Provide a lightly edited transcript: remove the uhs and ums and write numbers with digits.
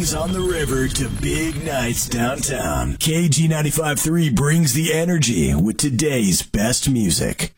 weddings on the river to big nights downtown. KG 95.3 brings the energy with today's best music.